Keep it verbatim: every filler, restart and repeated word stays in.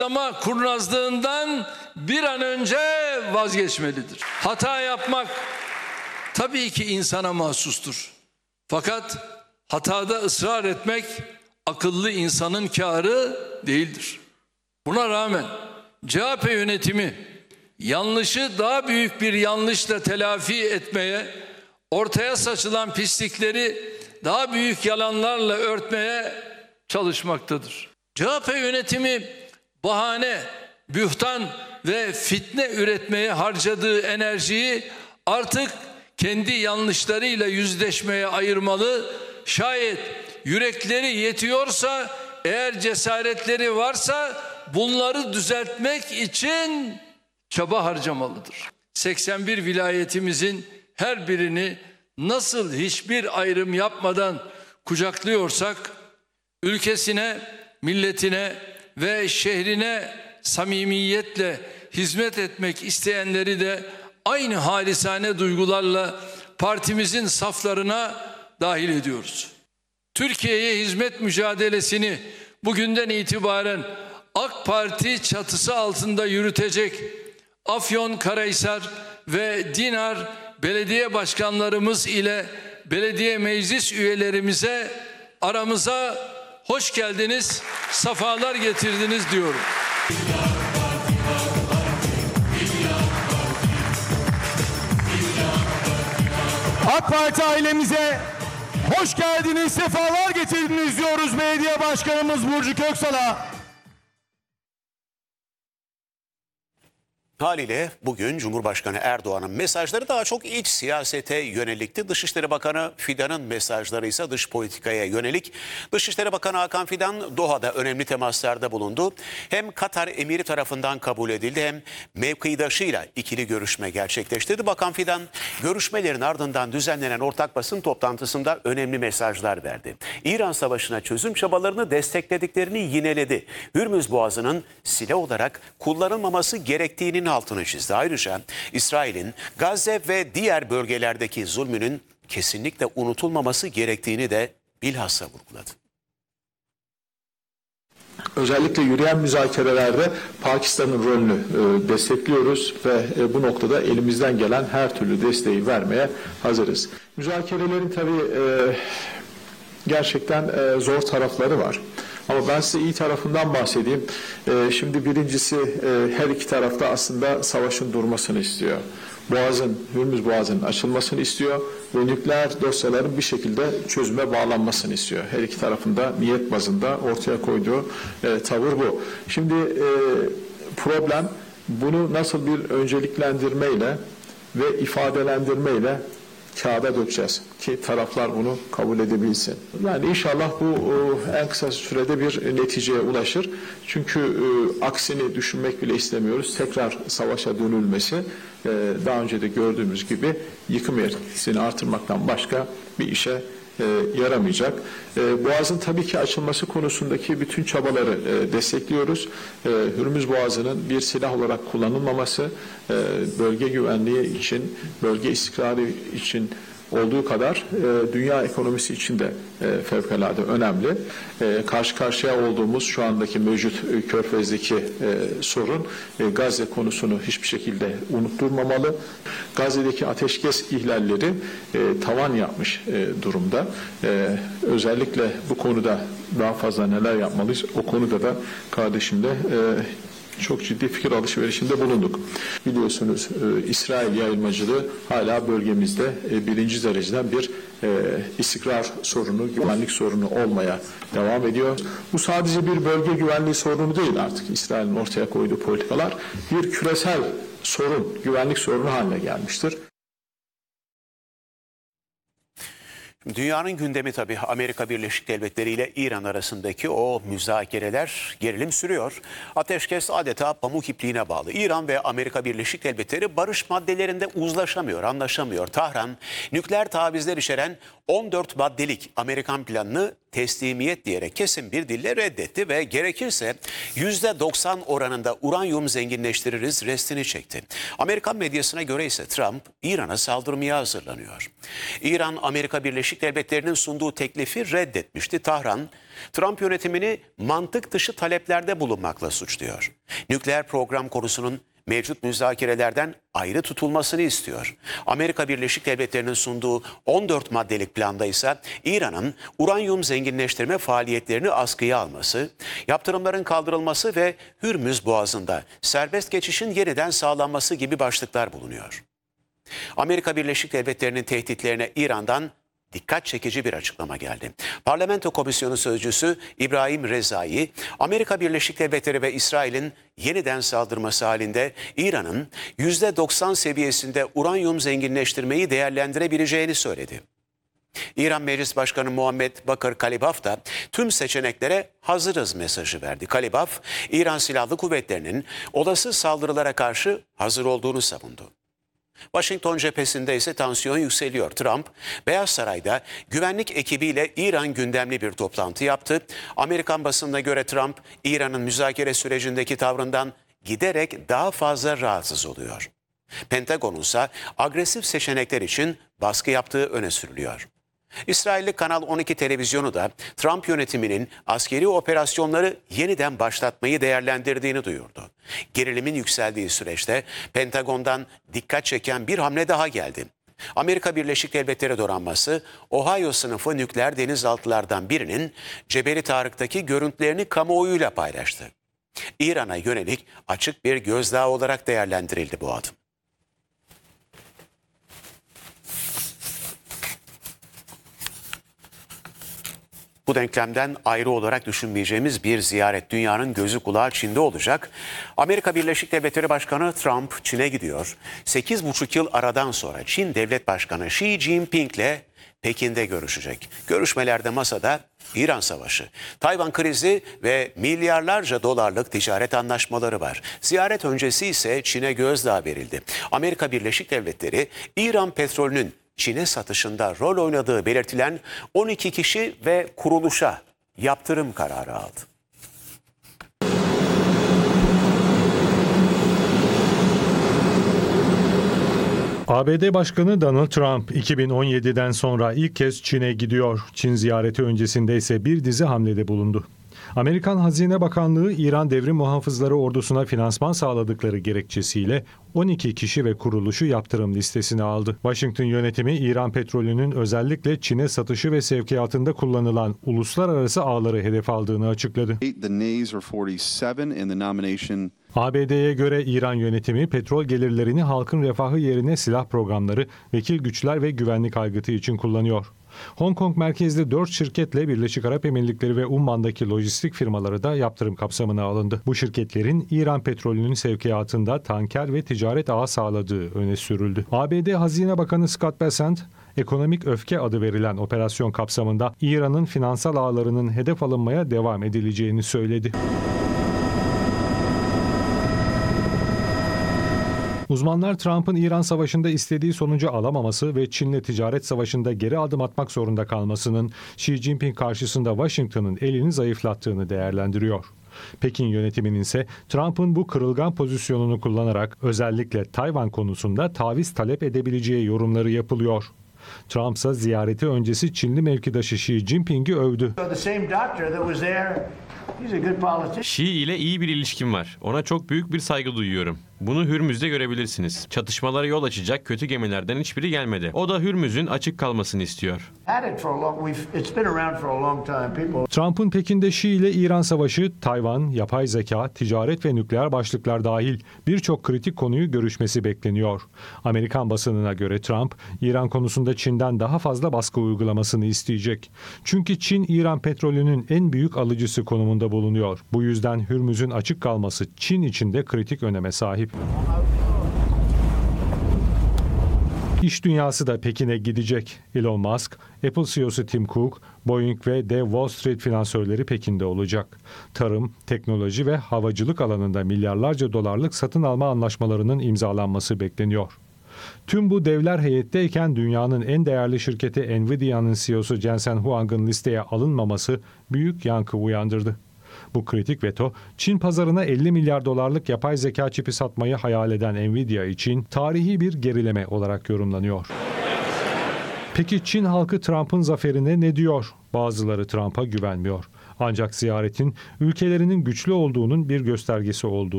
Ama kurnazlığından bir an önce vazgeçmelidir. Hata yapmak tabii ki insana mahsustur. Fakat hatada ısrar etmek akıllı insanın kârı değildir. Buna rağmen C H P yönetimi yanlışı daha büyük bir yanlışla telafi etmeye, ortaya saçılan pislikleri daha büyük yalanlarla örtmeye çalışmaktadır. C H P yönetimi bahane, bühtan ve fitne üretmeye harcadığı enerjiyi artık kendi yanlışlarıyla yüzleşmeye ayırmalı. Şayet yürekleri yetiyorsa, eğer cesaretleri varsa bunları düzeltmek için çaba harcamalıdır. seksen bir vilayetimizin her birini nasıl hiçbir ayrım yapmadan kucaklıyorsak, ülkesine, milletine ve şehrine samimiyetle hizmet etmek isteyenleri de aynı halisane duygularla partimizin saflarına dahil ediyoruz. Türkiye'ye hizmet mücadelesini bugünden itibaren AK Parti çatısı altında yürütecek Afyonkarahisar ve Dinar belediye başkanlarımız ile belediye meclis üyelerimize aramıza hoş geldiniz, safalar getirdiniz diyorum. AK Parti ailemize hoş geldiniz, sefalar getirdiniz diyoruz belediye başkanımız Burcu Köksal'a. Haliyle bugün Cumhurbaşkanı Erdoğan'ın mesajları daha çok iç siyasete yönelikti. Dışişleri Bakanı Fidan'ın mesajları ise dış politikaya yönelik. Dışişleri Bakanı Hakan Fidan Doha'da önemli temaslarda bulundu. Hem Katar emiri tarafından kabul edildi hem mevkidaşıyla ikili görüşme gerçekleştirdi. Bakan Fidan görüşmelerin ardından düzenlenen ortak basın toplantısında önemli mesajlar verdi. İran Savaşı'na çözüm çabalarını desteklediklerini yineledi. Hürmüz Boğazı'nın silah olarak kullanılmaması gerektiğinin altını çizdi. Ayrıca İsrail'in Gazze ve diğer bölgelerdeki zulmünün kesinlikle unutulmaması gerektiğini de bilhassa vurguladı. Özellikle yürüyen müzakerelerde Pakistan'ın rolünü e, destekliyoruz ve e, bu noktada elimizden gelen her türlü desteği vermeye hazırız. Müzakerelerin tabii e, gerçekten e, zor tarafları var. Ama ben size iyi tarafından bahsedeyim. Ee, şimdi birincisi e, her iki tarafta aslında savaşın durmasını istiyor. Boğazın, Hürmüz Boğazı'nın açılmasını istiyor ve nükleer dosyaların bir şekilde çözüme bağlanmasını istiyor. Her iki tarafında niyet bazında ortaya koyduğu e, tavır bu. Şimdi e, problem bunu nasıl bir önceliklendirmeyle ve ifadelendirmeyle kağıda dökeceğiz ki taraflar bunu kabul edebilsin. Yani inşallah bu en kısa sürede bir neticeye ulaşır. Çünkü e, aksini düşünmek bile istemiyoruz. Tekrar savaşa dönülmesi e, daha önce de gördüğümüz gibi yıkım etkisini artırmaktan başka bir işe E, yaramayacak. E, Boğaz'ın tabii ki açılması konusundaki bütün çabaları e, destekliyoruz. E, Hürmüz Boğazı'nın bir silah olarak kullanılmaması e, bölge güvenliği için, bölge istikrarı için olduğu kadar e, dünya ekonomisi için de e, fevkalade önemli. E, karşı karşıya olduğumuz şu andaki mevcut e, Körfez'deki e, sorun e, Gazze konusunu hiçbir şekilde unutturmamalı. Gazze'deki ateşkes ihlalleri e, tavan yapmış e, durumda. E, özellikle bu konuda daha fazla neler yapmalıyız? O konuda da kardeşimle e, çok ciddi fikir alışverişinde bulunduk. Biliyorsunuz e, İsrail yayılmacılığı hala bölgemizde e, birinci dereceden bir e, istikrar sorunu, güvenlik sorunu olmaya devam ediyor. Bu sadece bir bölge güvenliği sorunu değil artık. İsrail'in ortaya koyduğu politikalar bir küresel sorun, güvenlik sorunu haline gelmiştir. Dünyanın gündemi tabii Amerika Birleşik Devletleri ile İran arasındaki o müzakereler, gerilim sürüyor. Ateşkes adeta pamuk ipliğine bağlı. İran ve Amerika Birleşik Devletleri barış maddelerinde uzlaşamıyor, anlaşamıyor. Tahran, nükleer tavizler içeren on dört maddelik Amerikan planını teslimiyet diyerek kesin bir dille reddetti ve gerekirse yüzde doksan oranında uranyum zenginleştiririz restini çekti. Amerikan medyasına göre ise Trump İran'a saldırmaya hazırlanıyor. İran, Amerika Birleşik Birleşik Devletleri'nin sunduğu teklifi reddetmişti. Tahran, Trump yönetimini mantık dışı taleplerde bulunmakla suçluyor. Nükleer program konusunun mevcut müzakerelerden ayrı tutulmasını istiyor. Amerika Birleşik Devletleri'nin sunduğu on dört maddelik planda ise İran'ın uranyum zenginleştirme faaliyetlerini askıya alması, yaptırımların kaldırılması ve Hürmüz Boğazı'nda serbest geçişin yeniden sağlanması gibi başlıklar bulunuyor. Amerika Birleşik Devletleri'nin tehditlerine İran'dan dikkat çekici bir açıklama geldi. Parlamento Komisyonu Sözcüsü İbrahim Rezai, Amerika Birleşik Devletleri ve İsrail'in yeniden saldırması halinde İran'ın yüzde doksan seviyesinde uranyum zenginleştirmeyi değerlendirebileceğini söyledi. İran Meclis Başkanı Muhammed Bakır Kalibaf da tüm seçeneklere hazırız mesajı verdi. Kalibaf, İran Silahlı Kuvvetleri'nin olası saldırılara karşı hazır olduğunu savundu. Washington cephesinde ise tansiyon yükseliyor. Trump, Beyaz Saray'da güvenlik ekibiyle İran gündemli bir toplantı yaptı. Amerikan basınına göre Trump, İran'ın müzakere sürecindeki tavrından giderek daha fazla rahatsız oluyor. Pentagon'un ise agresif seçenekler için baskı yaptığı öne sürülüyor. İsrailli Kanal on iki televizyonu da Trump yönetiminin askeri operasyonları yeniden başlatmayı değerlendirdiğini duyurdu. Gerilimin yükseldiği süreçte Pentagon'dan dikkat çeken bir hamle daha geldi. Amerika Birleşik Devletleri donanması Ohio sınıfı nükleer denizaltılardan birinin Cebeli Tarık'taki görüntülerini kamuoyuyla paylaştı. İran'a yönelik açık bir gözdağı olarak değerlendirildi bu adım. Bu denklemden ayrı olarak düşünmeyeceğimiz bir ziyaret, dünyanın gözü kulağı Çin'de olacak. Amerika Birleşik Devletleri Başkanı Trump Çin'e gidiyor. sekiz buçuk yıl aradan sonra Çin Devlet Başkanı Xi Jinping'le Pekin'de görüşecek. Görüşmelerde masada İran Savaşı, Tayvan krizi ve milyarlarca dolarlık ticaret anlaşmaları var. Ziyaret öncesi ise Çin'e gözdağı verildi. Amerika Birleşik Devletleri, İran petrolünün Çin'e satışında rol oynadığı belirtilen on iki kişi ve kuruluşa yaptırım kararı aldı. A B D Başkanı Donald Trump iki bin on yediden sonra ilk kez Çin'e gidiyor. Çin ziyareti öncesinde ise bir dizi hamlede bulundu. Amerikan Hazine Bakanlığı, İran Devrim Muhafızları ordusuna finansman sağladıkları gerekçesiyle on iki kişi ve kuruluşu yaptırım listesine aldı. Washington yönetimi, İran petrolünün özellikle Çin'e satışı ve sevkiyatında kullanılan uluslararası ağları hedef aldığını açıkladı. A B D'ye göre İran yönetimi petrol gelirlerini halkın refahı yerine silah programları, vekil güçler ve güvenlik aygıtı için kullanıyor. Hong Kong merkezli dört şirketle Birleşik Arap Emirlikleri ve Umman'daki lojistik firmaları da yaptırım kapsamına alındı. Bu şirketlerin İran petrolünün sevkiyatında tanker ve ticaret ağı sağladığı öne sürüldü. A B D Hazine Bakanı Scott Bessent, ekonomik öfke adı verilen operasyon kapsamında İran'ın finansal ağlarının hedef alınmaya devam edileceğini söyledi. Uzmanlar Trump'ın İran Savaşı'nda istediği sonucu alamaması ve Çin'le ticaret savaşında geri adım atmak zorunda kalmasının Xi Jinping karşısında Washington'ın elini zayıflattığını değerlendiriyor. Pekin yönetiminin ise Trump'ın bu kırılgan pozisyonunu kullanarak özellikle Tayvan konusunda taviz talep edebileceği yorumları yapılıyor. Trump ise ziyareti öncesi Çinli mevkidaşı Xi Jinping'i övdü. Xi ile iyi bir ilişkim var. Ona çok büyük bir saygı duyuyorum. Bunu Hürmüz'de görebilirsiniz. Çatışmalara yol açacak kötü gemilerden hiçbiri gelmedi. O da Hürmüz'ün açık kalmasını istiyor. Trump'ın Pekin'de Xi ile İran Savaşı, Tayvan, yapay zeka, ticaret ve nükleer başlıklar dahil birçok kritik konuyu görüşmesi bekleniyor. Amerikan basınına göre Trump, İran konusunda Çin'den daha fazla baskı uygulamasını isteyecek. Çünkü Çin, İran petrolünün en büyük alıcısı konumunda bulunuyor. Bu yüzden Hürmüz'ün açık kalması Çin için de kritik öneme sahip. İş dünyası da Pekin'e gidecek. Elon Musk, Apple C E O'su Tim Cook, Boeing ve dev Wall Street finansörleri Pekin'de olacak. Tarım, teknoloji ve havacılık alanında milyarlarca dolarlık satın alma anlaşmalarının imzalanması bekleniyor. Tüm bu devler heyetteyken dünyanın en değerli şirketi Nvidia'nın C E O'su Jensen Huang'ın listeye alınmaması büyük yankı uyandırdı. Bu kritik veto, Çin pazarına elli milyar dolarlık yapay zeka çipi satmayı hayal eden Nvidia için tarihi bir gerileme olarak yorumlanıyor. Peki Çin halkı Trump'ın zaferine ne diyor? Bazıları Trump'a güvenmiyor. Ancak ziyaretin ülkelerinin güçlü olduğunun bir göstergesi olduğu